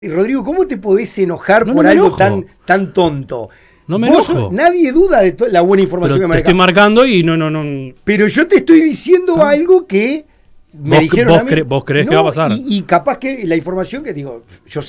Y Rodrigo, ¿cómo te podés enojar No, por no me algo enojo. tan tonto? No me Vos enojo. nadie duda de la buena información Pero que te estoy manejás. marcando y no. Pero yo te estoy diciendo algo que me Vos- dijeron vos a mí. vos creés que va a pasar. Y capaz que la información que digo, yo